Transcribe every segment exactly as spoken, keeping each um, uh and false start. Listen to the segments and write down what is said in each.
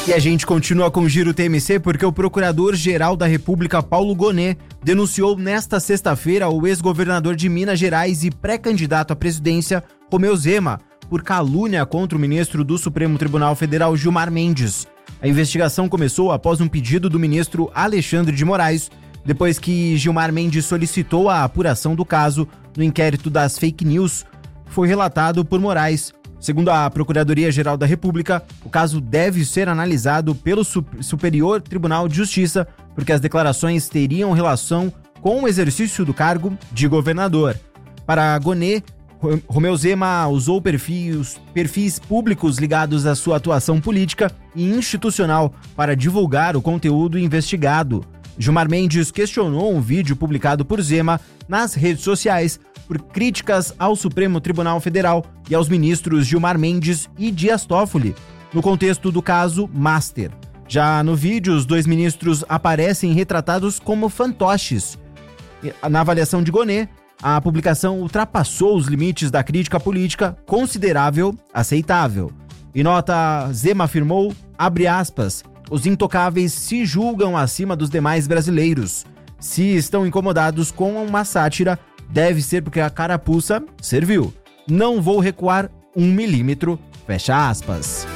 E a gente continua com o Giro T M C porque o Procurador-Geral da República, Paulo Gonet, denunciou nesta sexta-feira o ex-governador de Minas Gerais e pré-candidato à presidência, Romeu Zema, por calúnia contra o ministro do Supremo Tribunal Federal, Gilmar Mendes. A investigação começou após um pedido do ministro Alexandre de Moraes, depois que Gilmar Mendes solicitou a apuração do caso no inquérito das fake news, foi relatado por Moraes. Segundo a Procuradoria-Geral da República, o caso deve ser analisado pelo Superior Tribunal de Justiça, porque as declarações teriam relação com o exercício do cargo de governador. Para Gonet, Romeu Zema usou perfis, perfis públicos ligados à sua atuação política e institucional para divulgar o conteúdo investigado. Gilmar Mendes questionou um vídeo publicado por Zema nas redes sociais por críticas ao Supremo Tribunal Federal e aos ministros Gilmar Mendes e Dias Toffoli, no contexto do caso Master. Já no vídeo, os dois ministros aparecem retratados como fantoches. Na avaliação de Gonet, a publicação ultrapassou os limites da crítica política considerável, aceitável. Em nota, Zema afirmou, abre aspas, os intocáveis se julgam acima dos demais brasileiros. Se estão incomodados com uma sátira, deve ser porque a carapuça serviu. Não vou recuar um milímetro, fecha aspas.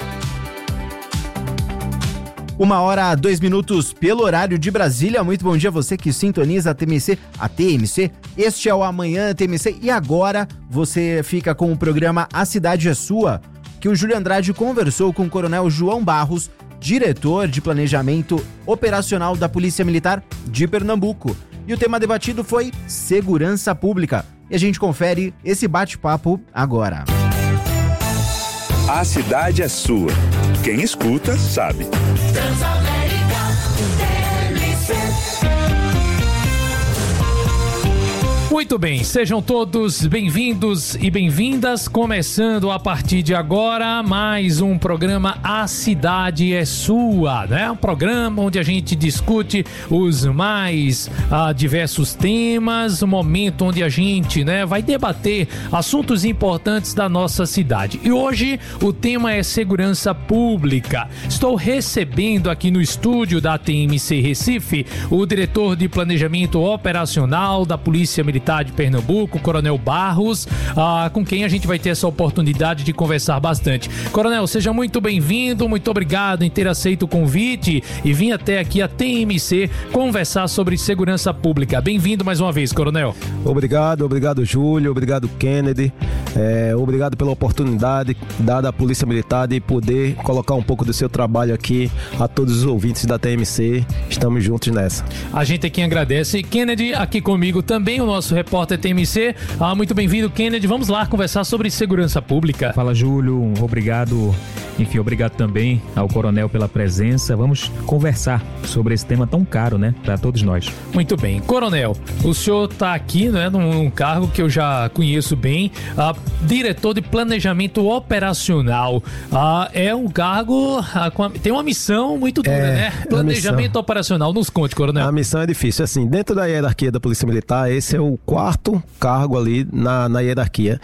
Uma hora, dois minutos pelo horário de Brasília. Muito bom dia a você que sintoniza a T M C, a T M C. Este é o Amanhã T M C e agora você fica com o programa A Cidade é Sua, que o Júlio Andrade conversou com o Coronel João Barros, diretor de Planejamento Operacional da Polícia Militar de Pernambuco. E o tema debatido foi segurança pública. E a gente confere esse bate-papo agora. A cidade é sua. Quem escuta, sabe. Muito bem, sejam todos bem-vindos e bem-vindas, começando a partir de agora mais um programa A Cidade é Sua, né? Um programa onde a gente discute os mais ah, diversos temas, um momento onde a gente, né, vai debater assuntos importantes da nossa cidade. E hoje o tema é segurança pública. Estou recebendo aqui no estúdio da T M C Recife o diretor de Planejamento Operacional da Polícia Militar de Pernambuco, Coronel Barros, ah, com quem a gente vai ter essa oportunidade de conversar bastante. Coronel, seja muito bem-vindo, muito obrigado em ter aceito o convite e vir até aqui a T M C conversar sobre segurança pública. Bem-vindo mais uma vez, Coronel. Obrigado, obrigado Júlio, obrigado Kennedy, é, obrigado pela oportunidade dada à Polícia Militar de poder colocar um pouco do seu trabalho aqui a todos os ouvintes da T M C. Estamos juntos nessa. A gente aqui agradece. Kennedy, aqui comigo também, o nosso repórter T M C. Ah, muito bem-vindo, Kennedy. Vamos lá conversar sobre segurança pública. Fala, Júlio. Obrigado. Enfim, obrigado também ao Coronel pela presença. Vamos conversar sobre esse tema tão caro, né, para todos nós. Muito bem. Coronel, o senhor está aqui, né, num cargo que eu já conheço bem, ah, diretor de Planejamento Operacional. Ah, é um cargo, ah, com a, tem uma missão muito dura, é, né? Planejamento Operacional. Nos conte, Coronel. A missão é difícil. Assim, dentro da hierarquia da Polícia Militar, esse é o quarto cargo ali na, na hierarquia.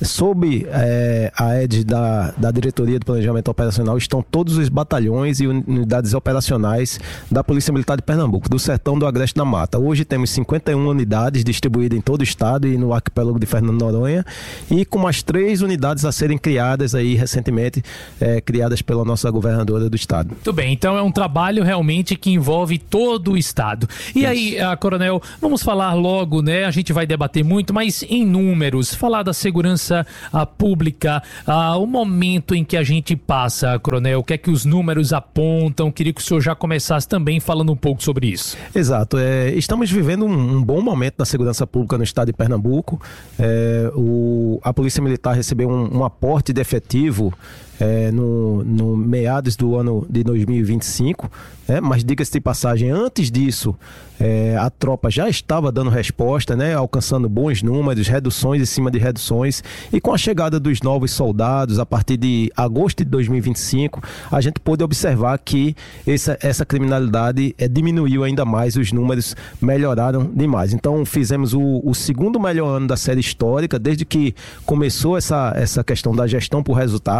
Sob é, a égide da, da Diretoria de Planejamento Operacional estão todos os batalhões e unidades operacionais da Polícia Militar de Pernambuco, do Sertão do Agreste da Mata. Hoje temos cinquenta e uma unidades distribuídas em todo o estado e no arquipélago de Fernando Noronha, e com mais três unidades a serem criadas aí recentemente, é, criadas pela nossa governadora do estado. Muito bem, então é um trabalho realmente que envolve todo o estado. E Isso. aí, a, Coronel, vamos falar logo, né? A gente vai debater muito, mas em números, falar da segurança a pública, a, o momento em que a gente passa, Coronel, o que é que os números apontam? Queria que o senhor já começasse também falando um pouco sobre isso. Exato, é, estamos vivendo um, um bom momento na segurança pública no estado de Pernambuco. É, o, a Polícia Militar recebeu um, um aporte de efetivo É, no, no meados do ano de dois mil e vinte e cinco, né? Mas diga-se de passagem, antes disso, é, a tropa já estava dando resposta, né? Alcançando bons números, reduções em cima de reduções, e com a chegada dos novos soldados, a partir de agosto de dois mil e vinte e cinco, a gente pôde observar que essa, essa criminalidade é, diminuiu ainda mais, os números melhoraram demais. Então fizemos o, o segundo melhor ano da série histórica, desde que começou essa, essa questão da gestão por resultados, desde dois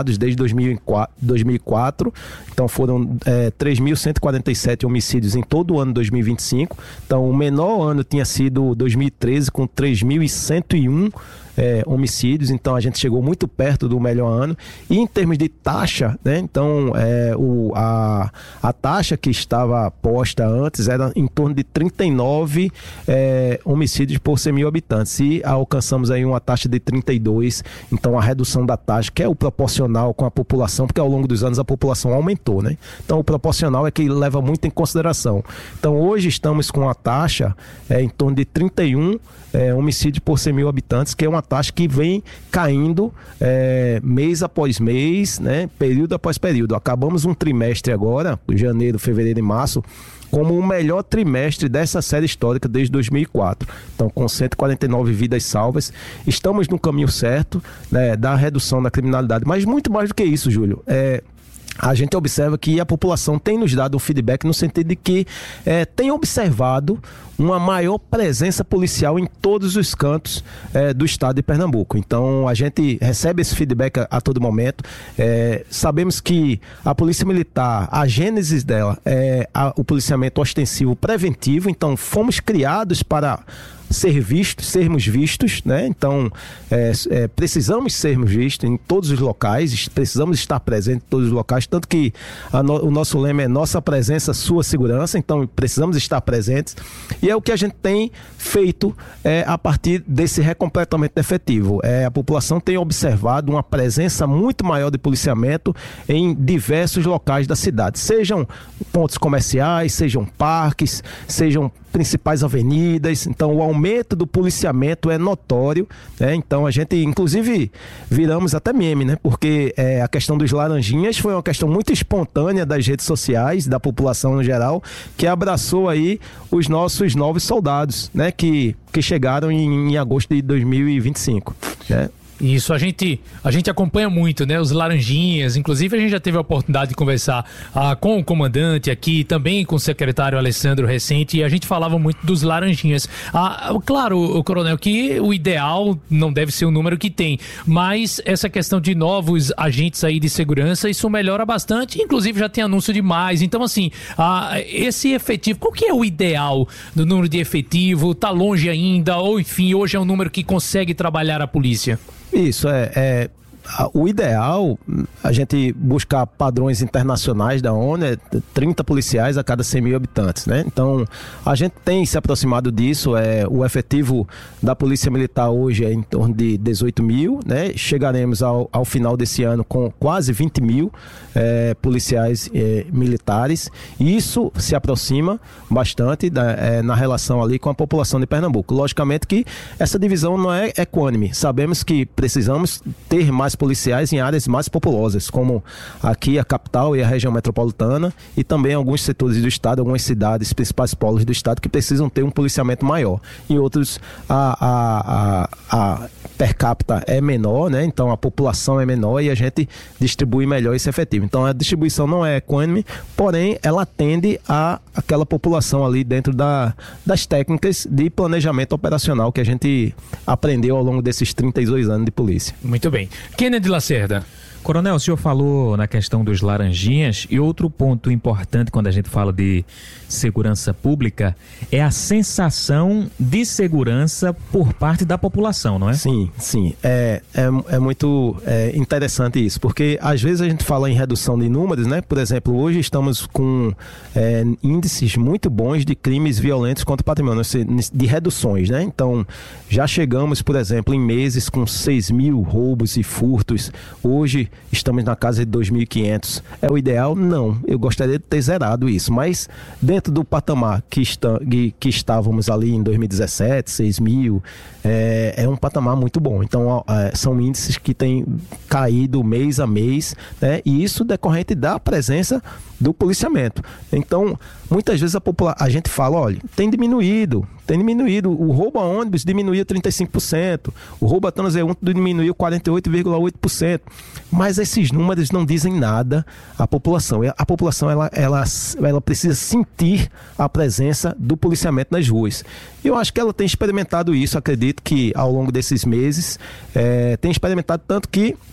dois mil e quatro, então foram é, três mil cento e quarenta e sete homicídios em todo o ano de dois mil e vinte e cinco. Então o menor ano tinha sido dois mil e treze, com três mil cento e um É, homicídios, então a gente chegou muito perto do melhor ano. E em termos de taxa, né, então é, o, a, a taxa que estava posta antes era em torno de trinta e nove é, homicídios por cem mil habitantes, e alcançamos aí uma taxa de trinta e dois, então a redução da taxa, que é o proporcional com a população, porque ao longo dos anos a população aumentou, né? Então o proporcional é que leva muito em consideração. Então hoje estamos com a taxa é, em torno de trinta e um é, homicídios por cem mil habitantes, que é uma taxa que vem caindo é, mês após mês, né, período após período. Acabamos um trimestre agora, janeiro, fevereiro e março, como o melhor trimestre dessa série histórica desde dois mil e quatro. Então, com cento e quarenta e nove vidas salvas, estamos no caminho certo, né, da redução da criminalidade. Mas muito mais do que isso, Júlio, é... a gente observa que a população tem nos dado um feedback no sentido de que é, tem observado uma maior presença policial em todos os cantos é, do estado de Pernambuco. Então a gente recebe esse feedback a, a todo momento. É, sabemos que a Polícia Militar, a gênese dela é a, o policiamento ostensivo preventivo, então fomos criados para ser vistos, sermos vistos, né? Então é, é, precisamos sermos vistos em todos os locais, precisamos estar presentes em todos os locais, tanto que a no, o nosso lema é nossa presença, sua segurança, então precisamos estar presentes, e é o que a gente tem feito é, a partir desse recompletamento efetivo. É, a população tem observado uma presença muito maior de policiamento em diversos locais da cidade, sejam pontos comerciais, sejam parques, sejam principais avenidas. Então o aumento do policiamento é notório, né? Então a gente inclusive viramos até meme, né? Porque é, a questão dos laranjinhas foi uma questão muito espontânea das redes sociais, da população no geral, que abraçou aí os nossos novos soldados, né? Que, que chegaram em, em agosto de dois mil e vinte e cinco, né? Isso, a gente, a gente acompanha muito, né, os laranjinhas. Inclusive a gente já teve a oportunidade de conversar ah, com o comandante aqui, também com o secretário Alessandro recente, e a gente falava muito dos laranjinhas. Ah, claro, o coronel, que o ideal não deve ser o número que tem, mas essa questão de novos agentes aí de segurança, isso melhora bastante, inclusive já tem anúncio de mais. Então assim, ah, esse efetivo, qual que é o ideal do número de efetivo? Tá longe ainda, ou enfim, hoje é um número que consegue trabalhar a polícia? Isso, é, é o ideal, a gente buscar padrões internacionais da ONU, é trinta policiais a cada cem mil habitantes, né? Então, a gente tem se aproximado disso. É, o efetivo da Polícia Militar hoje é em torno de dezoito mil, né? Chegaremos ao, ao final desse ano com quase vinte mil é, policiais é, militares. E isso se aproxima bastante da, é, na relação ali com a população de Pernambuco. Logicamente que essa divisão não é equânime. Sabemos que precisamos ter mais policiais em áreas mais populosas, como aqui a capital e a região metropolitana, e também alguns setores do estado, algumas cidades, principais polos do estado, que precisam ter um policiamento maior. Em outros, a, a, a, a per capita é menor, né? Então a população é menor e a gente distribui melhor esse efetivo. Então a distribuição não é equânime, porém ela atende a aquela população ali dentro da, das técnicas de planejamento operacional que a gente aprendeu ao longo desses trinta e dois anos de polícia. Muito bem. Kennedy Lacerda. Coronel, o senhor falou na questão dos laranjinhas, e outro ponto importante quando a gente fala de segurança pública é a sensação de segurança por parte da população, não é? Sim, sim. É, é, é muito é, interessante isso, porque às vezes a gente fala em redução de números, né? Por exemplo, hoje estamos com é, índices muito bons de crimes violentos contra o patrimônio, de reduções, né? Então, já chegamos, por exemplo, em meses com seis mil roubos e furtos. Hoje estamos na casa de dois mil e quinhentos. É o ideal? Não. Eu gostaria de ter zerado isso, mas dentro do patamar que, está, que, que estávamos ali em dois mil e dezessete, seis mil, é, é um patamar muito bom. Então, é, são índices que têm caído mês a mês, né? E isso decorrente da presença do policiamento. Então, muitas vezes a, popula- a gente fala, olha, tem diminuído, tem diminuído. O roubo a ônibus diminuiu trinta e cinco por cento, o roubo a transeunte diminuiu quarenta e oito vírgula oito por cento. Mas esses números não dizem nada à população. A população ela, ela, ela precisa sentir a presença do policiamento nas ruas. Eu acho que ela tem experimentado isso, acredito que ao longo desses meses, é, tem experimentado tanto que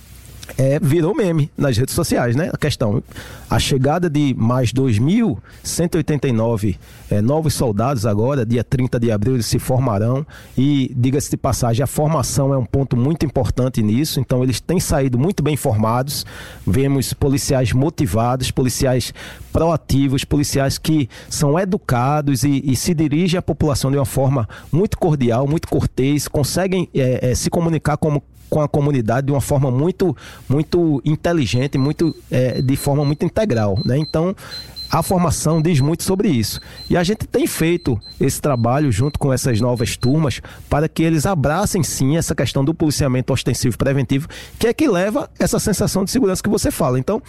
É, virou meme nas redes sociais, né? A questão, a chegada de mais dois mil cento e oitenta e nove é, novos soldados agora, dia trinta de abril eles se formarão e, diga-se de passagem, a formação é um ponto muito importante nisso, então eles têm saído muito bem formados, vemos policiais motivados, policiais proativos, policiais que são educados e, e se dirigem à população de uma forma muito cordial, muito cortês, conseguem é, é, se comunicar como com a comunidade de uma forma muito, muito inteligente, muito, é, de forma muito integral, né? Então, a formação diz muito sobre isso. E a gente tem feito esse trabalho junto com essas novas turmas para que eles abracem sim essa questão do policiamento ostensivo preventivo, que é que leva essa sensação de segurança que você fala. Então,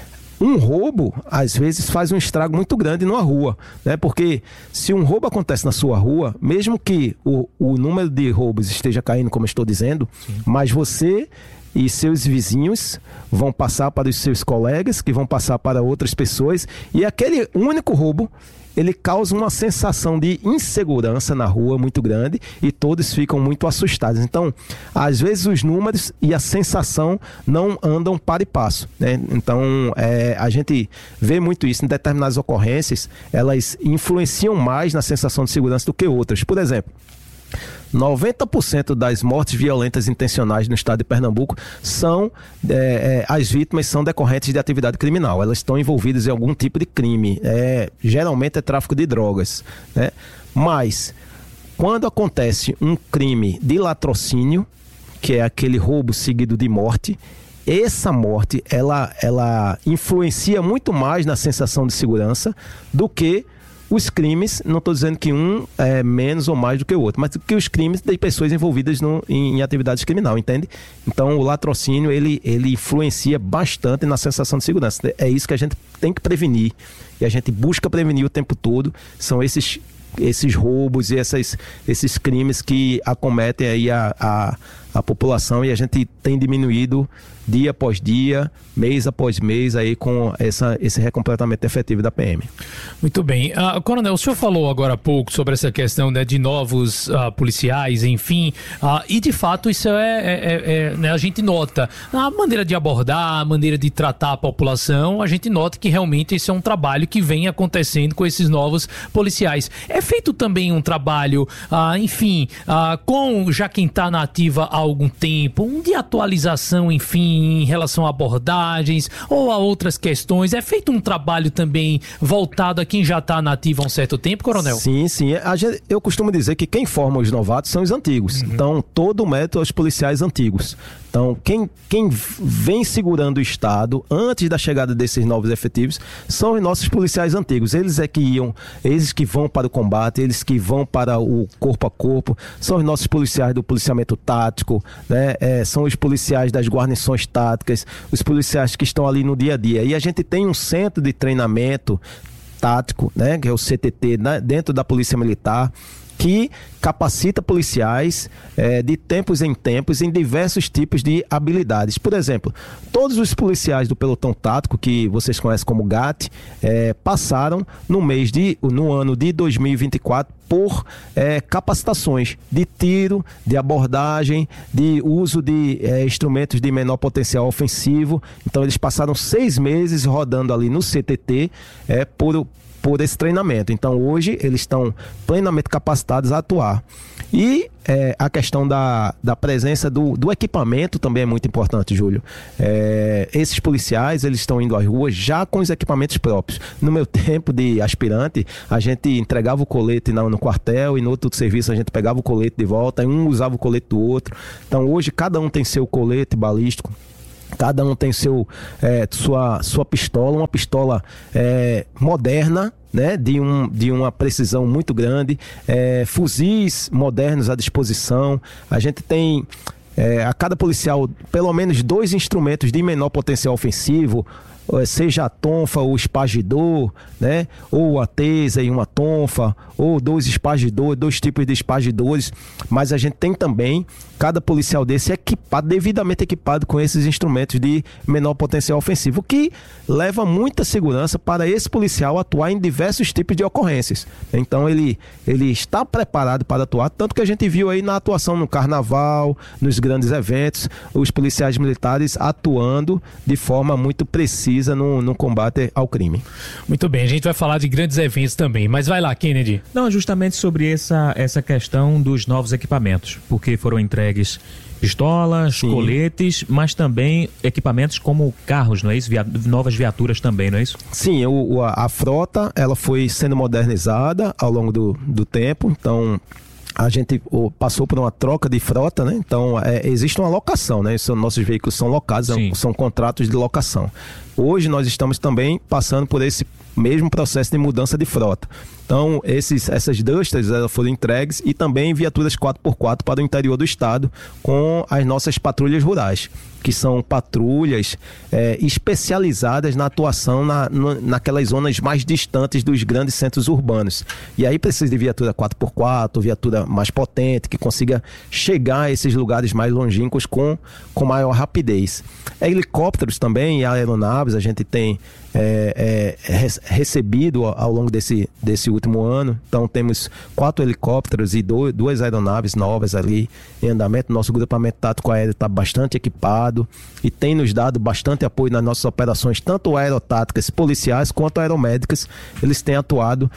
um roubo, às vezes, faz um estrago muito grande numa rua, né? Porque se um roubo acontece na sua rua, mesmo que o, o número de roubos esteja caindo, como eu estou dizendo, sim, mas você e seus vizinhos vão passar para os seus colegas, que vão passar para outras pessoas, e aquele único roubo, ele causa uma sensação de insegurança na rua muito grande e todos ficam muito assustados. Então, às vezes os números e a sensação não andam par e passo, né? Então, é, a gente vê muito isso em determinadas ocorrências, elas influenciam mais na sensação de segurança do que outras. Por exemplo, noventa por cento das mortes violentas intencionais no estado de Pernambuco são, é, é, as vítimas são decorrentes de atividade criminal, elas estão envolvidas em algum tipo de crime, é, geralmente é tráfico de drogas, né? Mas quando acontece um crime de latrocínio, que é aquele roubo seguido de morte, essa morte ela, ela influencia muito mais na sensação de segurança do que os crimes, não estou dizendo que um é menos ou mais do que o outro, mas que os crimes de pessoas envolvidas no, em, em atividades criminais, entende? Então o latrocínio, ele, ele influencia bastante na sensação de segurança. É isso que a gente tem que prevenir, e a gente busca prevenir o tempo todo, são esses, esses roubos e essas, esses crimes que acometem aí a, a, a população, e a gente tem diminuído dia após dia, mês após mês, aí com essa, esse recompletamento efetivo da P M. Muito bem. Uh, Coronel, o senhor falou agora há pouco sobre essa questão, né, de novos uh, policiais, enfim, uh, e de fato isso é, é, é, é né, a gente nota a maneira de abordar, a maneira de tratar a população, a gente nota que realmente esse é um trabalho que vem acontecendo com esses novos policiais. É feito também um trabalho, uh, enfim, uh, com já quem está na ativa há algum tempo, um de atualização, enfim, em relação a abordagens ou a outras questões? É feito um trabalho também voltado a quem já está na ativa há um certo tempo, Coronel? Sim, sim. A gente, eu costumo dizer que quem forma os novatos são os antigos. Uhum. Então, todo o método é os policiais antigos. Então, quem, quem vem segurando o Estado antes da chegada desses novos efetivos são os nossos policiais antigos. Eles é que iam, eles que vão para o combate, eles que vão para o corpo a corpo, são os nossos policiais do policiamento tático, né? É, são os policiais das guarnições táticas, os policiais que estão ali no dia a dia. E a gente tem um centro de treinamento tático, né? Que é o C T T, né? Dentro da Polícia Militar, que capacita policiais é, de tempos em tempos em diversos tipos de habilidades. Por exemplo, todos os policiais do pelotão tático, que vocês conhecem como G A T, é, passaram no mês de, no ano de dois mil e vinte e quatro por é, capacitações de tiro, de abordagem, de uso de é, instrumentos de menor potencial ofensivo. Então eles passaram seis meses rodando ali no C T T é, por por esse treinamento. Então hoje eles estão plenamente capacitados a atuar. E é, a questão da, da presença do, do equipamento também é muito importante, Júlio. É, esses policiais, eles estão indo às ruas já com os equipamentos próprios. No meu tempo de aspirante, a gente entregava o colete no, no quartel, e no outro serviço a gente pegava o colete de volta, e um usava o colete do outro. Então hoje cada um tem seu colete balístico, cada um tem seu, é, sua, sua pistola, uma pistola é, moderna, né, de, um, de uma precisão muito grande, é, fuzis modernos à disposição. A gente tem é, a cada policial pelo menos dois instrumentos de menor potencial ofensivo, seja a tonfa ou o espagidor, né? Ou a tesa e uma tonfa, ou dois espagidores, dois tipos de espagidores, mas a gente tem também cada policial desse equipado, devidamente equipado com esses instrumentos de menor potencial ofensivo, que leva muita segurança para esse policial atuar em diversos tipos de ocorrências. Então ele, ele está preparado para atuar, tanto que a gente viu aí na atuação no carnaval, nos grandes eventos, os policiais militares atuando de forma muito precisa no, no combate ao crime. Muito bem, a gente vai falar de grandes eventos também, mas vai lá, Kennedy. Não, justamente sobre essa, essa questão dos novos equipamentos, porque foram entregues pistolas, Sim. coletes, mas também equipamentos como carros, não é isso? Via, novas viaturas também, não é isso? Sim, o, a, a frota ela foi sendo modernizada ao longo do, do tempo, então a gente oh, passou por uma troca de frota, né? Então é, existe uma locação, né? Isso, nossos veículos são locados, são, são contratos de locação. Hoje nós estamos também passando por esse mesmo processo de mudança de frota. Então, esses, essas Dusters elas foram entregues e também viaturas quatro por quatro para o interior do estado com as nossas patrulhas rurais, que são patrulhas é, especializadas na atuação na, na, naquelas zonas mais distantes dos grandes centros urbanos. E aí precisa de viatura quatro por quatro, viatura mais potente, que consiga chegar a esses lugares mais longínquos com, com maior rapidez. Helicópteros também e aeronaves, a gente tem é, é, recebido ao longo desse, desse último ano. Então temos quatro helicópteros e do, duas aeronaves novas ali em andamento. Nosso grupamento tático aéreo está bastante equipado e tem nos dado bastante apoio nas nossas operações, tanto aerotáticas, policiais quanto aeromédicas. Eles têm atuado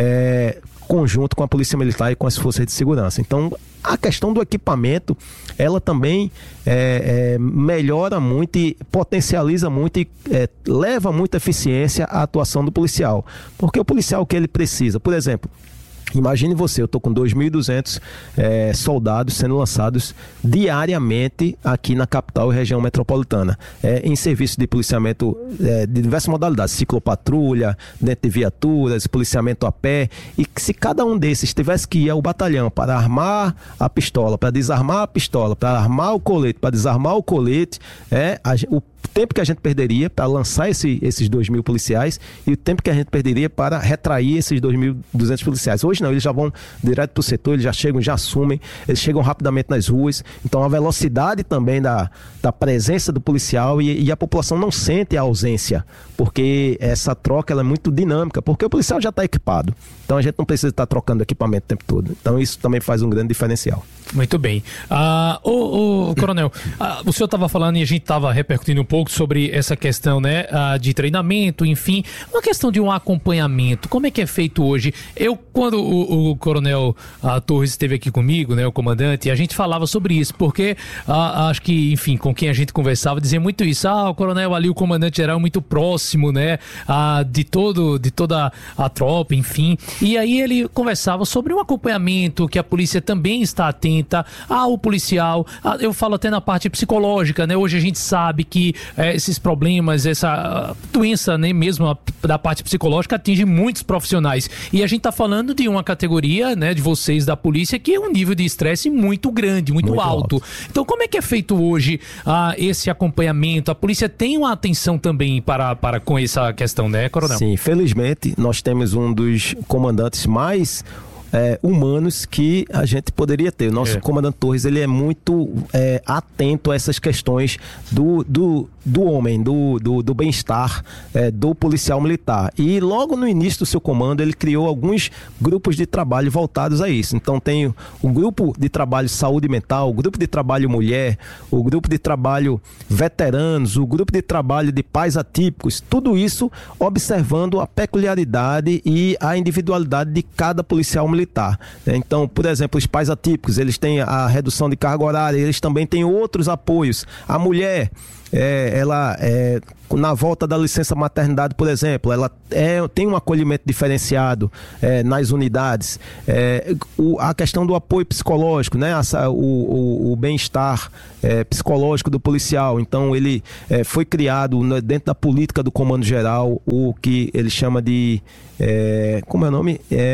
é, conjunto com a Polícia Militar e com as forças de segurança. Então a questão do equipamento, ela também é, é, melhora muito e potencializa muito e é, leva muita eficiência à atuação do policial. Porque o policial, o que ele precisa? Por exemplo, imagine você, eu estou com dois mil e duzentos é, soldados sendo lançados diariamente aqui na capital e região metropolitana, é, em serviço de policiamento é, de diversas modalidades, ciclopatrulha, dentro de viaturas, policiamento a pé, e que se cada um desses tivesse que ir ao batalhão para armar a pistola, para desarmar a pistola, para armar o colete, para desarmar o colete, é, a, o tempo que a gente perderia para lançar esse, esses dois mil policiais e o tempo que a gente perderia para retrair esses dois mil e duzentos policiais. Hoje não, eles já vão direto para o setor, eles já chegam, já assumem, eles chegam rapidamente nas ruas. Então a velocidade também da, da presença do policial e, e a população não sente a ausência, porque essa troca ela é muito dinâmica, porque o policial já está equipado. Então a gente não precisa estar trocando equipamento o tempo todo. Então isso também faz um grande diferencial. Muito bem. Ah, o, o coronel, ah, o senhor estava falando e a gente estava repercutindo um pouco sobre essa questão, né, ah, de treinamento, enfim, uma questão de um acompanhamento. Como é que é feito hoje? Eu, quando o, o coronel ah, Torres esteve aqui comigo, né, o comandante, a gente falava sobre isso, porque ah, acho que, enfim, com quem a gente conversava, dizia muito isso. Ah, o coronel ali, o comandante geral, muito próximo, né, ah, de, todo, de toda a tropa, enfim. E aí ele conversava sobre um acompanhamento, que a polícia também está atenta ao policial. Ah, eu falo até na parte psicológica, né? Hoje a gente sabe que é, esses problemas, essa doença, né, mesmo a, da parte psicológica, atinge muitos profissionais. E a gente está falando de uma categoria, né, de vocês da polícia, que é um nível de estresse muito grande, muito, muito alto. alto. Então, como é que é feito hoje ah, esse acompanhamento? A polícia tem uma atenção também para, para com essa questão, né, coronel? Sim, felizmente nós temos um dos comandantes mais É, humanos que a gente poderia ter. O nosso é. comandante Torres, ele é muito é, atento a essas questões do, do, do homem, do, do, do bem-estar é, do policial militar. E logo no início do seu comando, ele criou alguns grupos de trabalho voltados a isso. Então tem o grupo de trabalho saúde mental, o grupo de trabalho mulher, o grupo de trabalho veteranos, o grupo de trabalho de pais atípicos, tudo isso observando a peculiaridade e a individualidade de cada policial militar. Então, por exemplo, os pais atípicos, eles têm a redução de carga horária, eles também têm outros apoios. A mulher, é, ela é, na volta da licença maternidade, por exemplo, ela é, tem um acolhimento diferenciado é, nas unidades. É, o, a questão do apoio psicológico, né? a, o, o, o bem-estar é, psicológico do policial. Então, ele é, foi criado dentro da política do Comando Geral, o que ele chama de... É, como é o nome? É...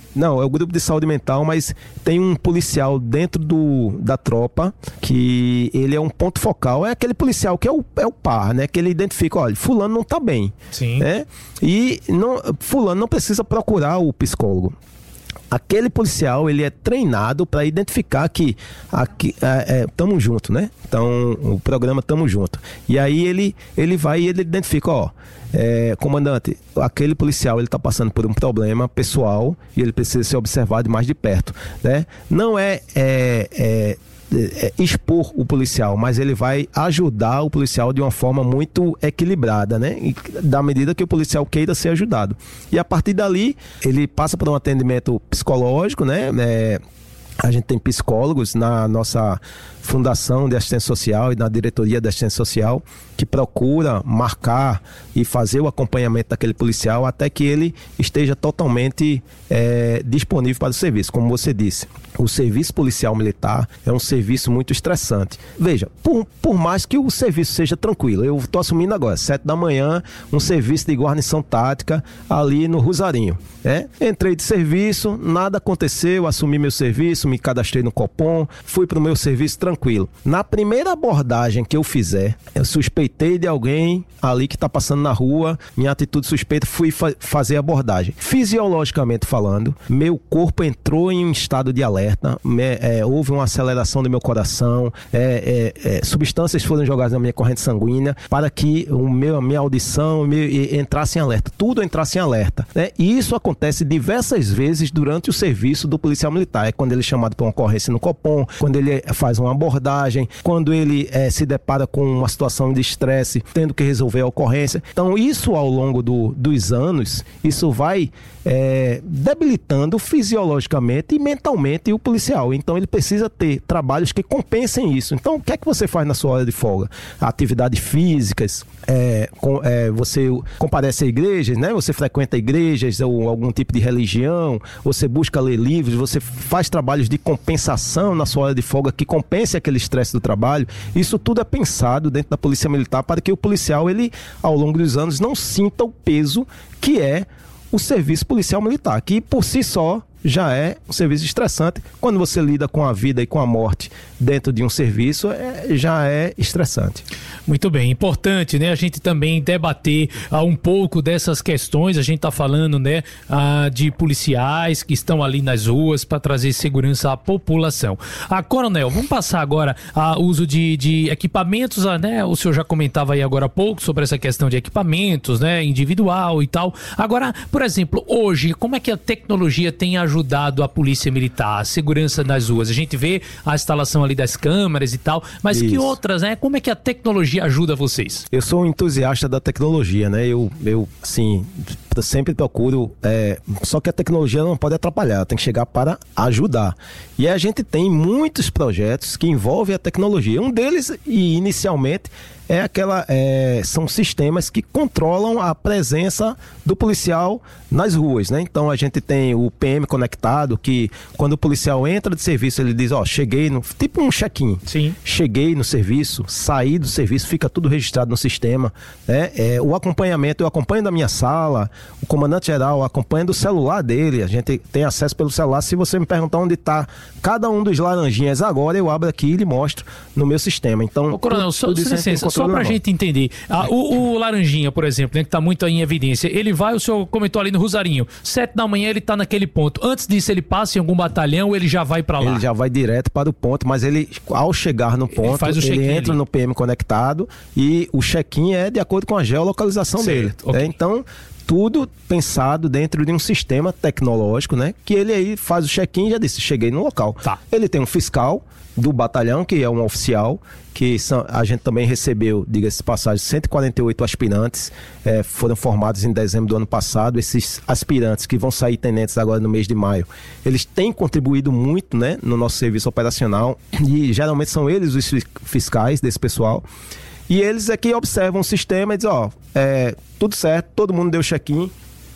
Não, é o grupo de saúde mental, mas tem um policial dentro do, da tropa que ele é um ponto focal. É aquele policial que é o, é o par, né? Que ele identifica, olha, fulano não tá bem. Sim. Né? E não, fulano não precisa procurar o psicólogo. Aquele policial, ele é treinado para identificar que aqui, é, é, tamo junto, né? Então, o programa Tamo Junto. E aí ele, ele vai e ele identifica, ó, é, comandante, aquele policial, ele tá passando por um problema pessoal e ele precisa ser observado mais de perto, né? Não é... é, é É, expor o policial, mas ele vai ajudar o policial de uma forma muito equilibrada, né? E, da medida que o policial queira ser ajudado. E a partir dali, ele passa por um atendimento psicológico, né? É, a gente tem psicólogos na nossa Fundação de Assistência Social e na Diretoria de Assistência Social que procura marcar e fazer o acompanhamento daquele policial até que ele esteja totalmente é, disponível para o serviço. Como você disse, o serviço policial militar é um serviço muito estressante. Veja, por, por mais que o serviço seja tranquilo, eu estou assumindo agora, sete da manhã, um serviço de guarnição tática ali no Rosarinho. É? Entrei de serviço, nada aconteceu, assumi meu serviço, me cadastrei no Copom, fui para o meu serviço tranquilo. Na primeira abordagem que eu fizer, eu suspeitei de alguém ali que está passando na rua, minha atitude suspeita, fui fa- fazer a abordagem. Fisiologicamente falando, meu corpo entrou em um estado de alerta, me, é, houve uma aceleração do meu coração, é, é, é, substâncias foram jogadas na minha corrente sanguínea para que o meu, a minha audição meu, entrasse em alerta, tudo entrasse em alerta. Né? E isso acontece diversas vezes durante o serviço do policial militar. É quando ele é chamado para uma ocorrência no Copom, quando ele faz uma abordagem, quando ele é, se depara com uma situação de estresse, tendo que resolver a ocorrência. Então, isso ao longo do, dos anos, isso vai é, debilitando fisiologicamente e mentalmente o policial. Então, ele precisa ter trabalhos que compensem isso. Então, o que é que você faz na sua hora de folga? Atividades físicas, é, com, é, você comparece a igrejas, né? Você frequenta igrejas ou algum tipo de religião, você busca ler livros, você faz trabalhos de compensação na sua hora de folga que compense aquele estresse do trabalho. Isso tudo é pensado dentro da Polícia Militar para que o policial, ele, ao longo dos anos, não sinta o peso que é o serviço policial militar, que por si só já é um serviço estressante. Quando você lida com a vida e com a morte dentro de um serviço, é, já é estressante. Muito bem, importante, né, a gente também debater ah, um pouco dessas questões. A gente está falando, né, ah, de policiais que estão ali nas ruas para trazer segurança à população. Ah, Coronel, vamos passar agora ao uso de, de equipamentos, ah, né, o senhor já comentava aí agora há pouco sobre essa questão de equipamentos, né, individual e tal. Agora, por exemplo, hoje, como é que a tecnologia tem ajudado a Polícia Militar, a segurança nas ruas? A gente vê a instalação ali das câmeras e tal, mas Isso. que outras, né? Como é que a tecnologia ajuda vocês? Eu sou um entusiasta da tecnologia, né? Eu, eu assim, sempre procuro, é, só que a tecnologia não pode atrapalhar, ela tem que chegar para ajudar. E a gente tem muitos projetos que envolvem a tecnologia. Um deles, e inicialmente, é aquela, é, são sistemas que controlam a presença do policial nas ruas, né? Então a gente tem o P M conectado, que quando o policial entra de serviço, ele diz, ó, cheguei no, tipo um check-in. Sim. Cheguei no serviço, saí do serviço, fica tudo registrado no sistema, né? É, o acompanhamento, eu acompanho da minha sala, o comandante-geral acompanha do celular dele, a gente tem acesso pelo celular. Se você me perguntar onde está cada um dos laranjinhas agora, eu abro aqui e lhe mostro no meu sistema. Então, Ô, Coronel, só, licença, só pra gente entender, ah, o, o laranjinha, por exemplo, né, que tá muito aí em evidência, ele vai, o senhor comentou ali no Rosarinho, sete da manhã ele tá naquele ponto. Antes disso, ele passa em algum batalhão, ele já vai pra lá? Ele já vai direto para o ponto, mas ele, ao chegar no ponto, ele, faz o ele entra ali no P M conectado e o check-in é de acordo com a geolocalização certo, dele. Okay. É, então, tudo pensado dentro de um sistema tecnológico, né? Que ele aí faz o check-in e já disse, cheguei no local. Tá. Ele tem um fiscal do batalhão, que é um oficial, que são, a gente também recebeu, diga-se de passagem, cento e quarenta e oito aspirantes, é, foram formados em dezembro do ano passado. Esses aspirantes que vão sair tenentes agora no mês de maio, eles têm contribuído muito, né, no nosso serviço operacional, e geralmente são eles os fiscais desse pessoal. E eles aqui observam o sistema e dizem, ó, é, tudo certo, todo mundo deu check-in,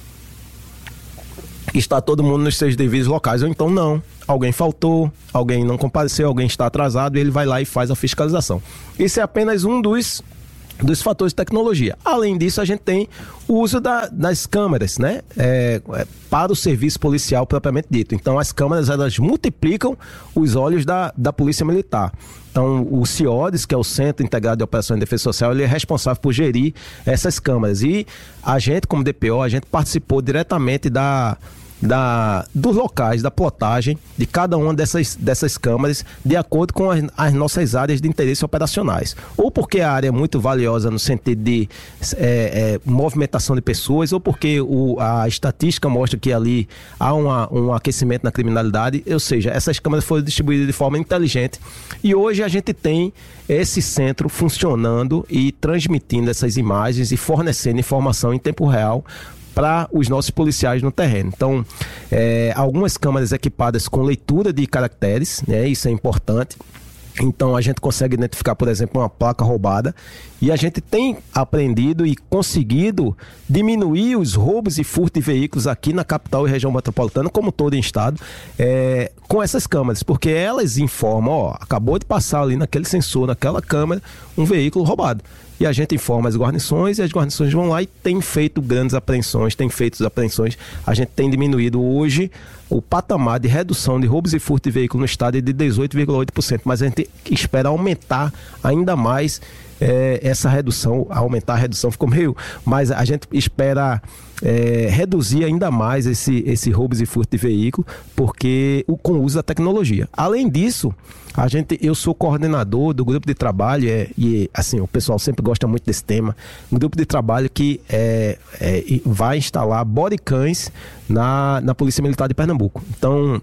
está todo mundo nos seus devidos locais, ou então não, alguém faltou, alguém não compareceu, alguém está atrasado, e ele vai lá e faz a fiscalização. Esse é apenas um dos dos fatores de tecnologia. Além disso, a gente tem o uso da, das câmeras, né? É, é, para o serviço policial propriamente dito. Então, as câmeras, elas multiplicam os olhos da, da Polícia Militar. Então, o CIODES, que é o Centro Integrado de Operações de Defesa Social, ele é responsável por gerir essas câmeras. E a gente, como D P O, a gente participou diretamente da... Da, dos locais, da plotagem de cada uma dessas, dessas câmaras de acordo com as, as nossas áreas de interesse operacionais. Ou porque a área é muito valiosa no sentido de é, é, movimentação de pessoas, ou porque o, a estatística mostra que ali há uma, um aquecimento na criminalidade, ou seja, essas câmaras foram distribuídas de forma inteligente e hoje a gente tem esse centro funcionando e transmitindo essas imagens e fornecendo informação em tempo real para os nossos policiais no terreno. Então, é, algumas câmeras equipadas com leitura de caracteres, né, isso é importante. Então, a gente consegue identificar, por exemplo, uma placa roubada e a gente tem aprendido e conseguido diminuir os roubos e furtos de veículos aqui na capital e região metropolitana, como todo em estado, é, com essas câmeras, porque elas informam, ó, acabou de passar ali naquele sensor, naquela câmera, um veículo roubado. E a gente informa as guarnições e as guarnições vão lá e tem feito grandes apreensões, tem feito apreensões. A gente tem diminuído hoje o patamar de redução de roubos e furto de veículo no estado é de dezoito vírgula oito por cento, mas a gente espera aumentar ainda mais é, essa redução, aumentar a redução ficou meio, mas a gente espera é, reduzir ainda mais esse, esse roubos e furto de veículo, porque o, com o uso da tecnologia. Além disso, a gente, eu sou coordenador do grupo de trabalho é, e assim, o pessoal sempre gosta muito desse tema, um grupo de trabalho que é, é, vai instalar bodycams na, na Polícia Militar de Pernambuco. Então,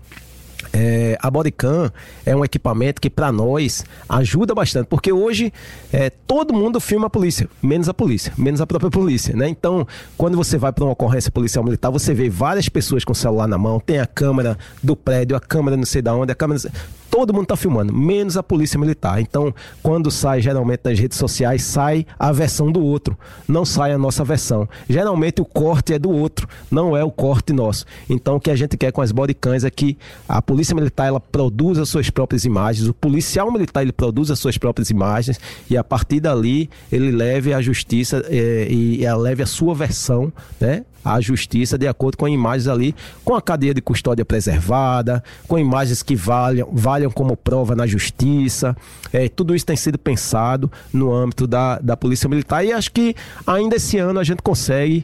É, a bodycam é um equipamento que para nós ajuda bastante, porque hoje é, todo mundo filma a polícia, menos a polícia, menos a própria polícia, né? Então, quando você vai para uma ocorrência policial militar, você vê várias pessoas com o celular na mão, tem a câmera do prédio, a câmera não sei de onde, a câmera... Todo mundo está filmando, menos a Polícia Militar. Então, quando sai geralmente nas redes sociais, sai a versão do outro, não sai a nossa versão. Geralmente o corte é do outro, não é o corte nosso. Então, o que a gente quer com as bodycams é que a Polícia Militar ela produz as suas próprias imagens, o policial militar ele produz as suas próprias imagens e a partir dali ele leve à justiça eh, e ela leve a sua versão, né? A justiça de acordo com imagens ali, com a cadeia de custódia preservada, com imagens que valham, valham como prova na justiça. É, tudo isso tem sido pensado no âmbito da, da Polícia Militar e acho que ainda esse ano a gente consegue,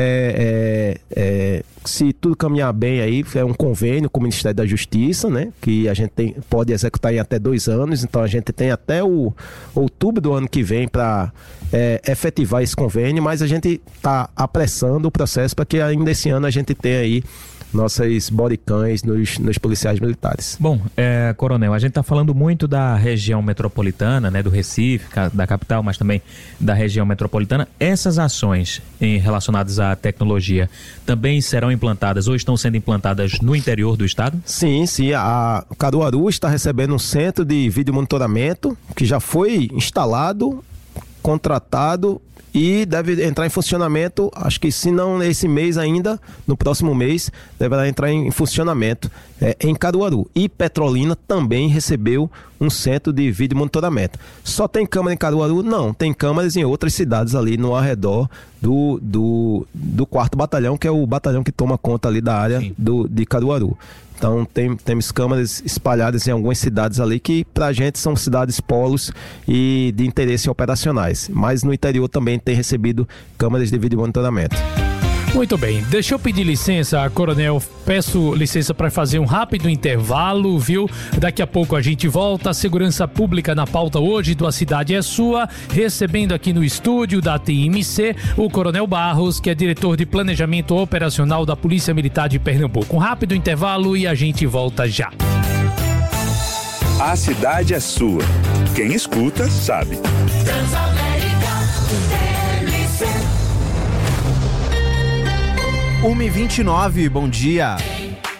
é, é, é, se tudo caminhar bem aí, é um convênio com o Ministério da Justiça, né, que a gente tem, pode executar em até dois anos, então a gente tem até o outubro do ano que vem para é, efetivar esse convênio, mas a gente está apressando o processo para que ainda esse ano a gente tenha aí nossas bodycams nos, nos policiais militares. Bom, é, Coronel, a gente está falando muito da região metropolitana, né, do Recife, da capital, mas também da região metropolitana. Essas ações em, relacionadas à tecnologia também serão implantadas ou estão sendo implantadas no interior do estado? Sim, sim. A Caruaru está recebendo um centro de vídeo monitoramento que já foi instalado, contratado e deve entrar em funcionamento, acho que se não esse mês ainda, no próximo mês, deverá entrar em funcionamento é, em Caruaru. E Petrolina também recebeu um centro de vídeo monitoramento. Só tem câmera em Caruaru? Não, tem câmeras em outras cidades ali no arredor do, do, do quarto batalhão, que é o batalhão que toma conta ali da área do, de Caruaru. Então tem, temos câmeras espalhadas em algumas cidades ali que pra gente são cidades polos e de interesse operacionais. Mas no interior também tem recebido câmeras de vídeo monitoramento. Muito bem, deixa eu pedir licença, Coronel, peço licença para fazer um rápido intervalo, viu? Daqui a pouco a gente volta, a segurança pública na pauta hoje do A Cidade é Sua, recebendo aqui no estúdio da T M C o Coronel Barros, que é diretor de planejamento operacional da Polícia Militar de Pernambuco. Um rápido intervalo e a gente volta já. A cidade é sua. Quem escuta, sabe. uma e vinte e nove, bom dia.